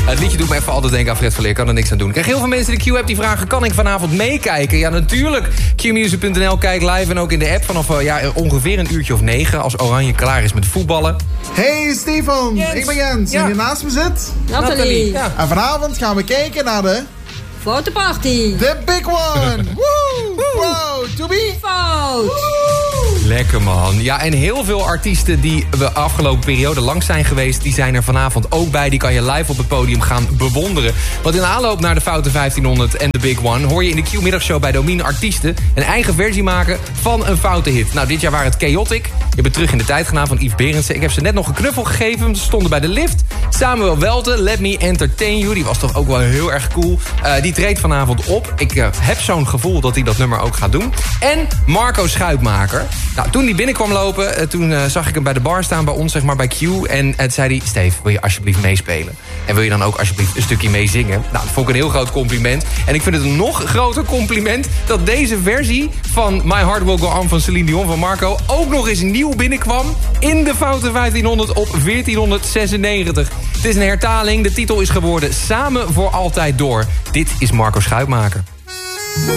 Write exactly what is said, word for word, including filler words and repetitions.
Het liedje doet me even altijd denken aan Fred Verleer. Kan er niks aan doen. Ik krijg heel veel mensen in de Q-app die vragen... kan ik vanavond meekijken? Ja, natuurlijk. Q music punt n l, kijk live en ook in de app... vanaf uh, ja, ongeveer een uurtje of negen... als Oranje klaar is met voetballen. Hey Stefan, Jens. ik ben Jens. Ja. En hier naast me zit... Nathalie. Ja. En vanavond gaan we kijken naar de... Fotoparty. The big one. Woo! Wow, to be... Fout. Lekker man. Ja, en heel veel artiesten die we afgelopen periode langs zijn geweest... die zijn er vanavond ook bij. Die kan je live op het podium gaan bewonderen. Want in aanloop naar de Foute vijftienhonderd en de Big One... hoor je in de Q-middagshow bij Domien artiesten... een eigen versie maken van een foute hit. Nou, dit jaar waren het Chaotic. Je bent terug in de tijd gedaan van Yves Berendsen. Ik heb ze net nog een knuffel gegeven. Ze stonden bij de lift. Samuel Welte, Let Me Entertain You. Die was toch ook wel heel erg cool. Uh, die treedt vanavond op. Ik uh, heb zo'n gevoel dat hij dat nummer ook gaat doen. En Marco Schuitmaker. Nou, toen hij binnenkwam lopen, uh, toen uh, zag ik hem bij de bar staan bij ons, zeg maar bij Q. En het zei hij, Steve, wil je alsjeblieft meespelen? En wil je dan ook alsjeblieft een stukje meezingen? Nou, dat vond ik een heel groot compliment. En ik vind het een nog groter compliment dat deze versie van My Heart Will Go On van Celine Dion van Marco ook nog eens nieuw binnenkwam in de Foute vijftienhonderd op veertienhonderdzesennegentig. Het is een hertaling. De titel is geworden Samen voor altijd door. Dit is Marco Schuitmaker.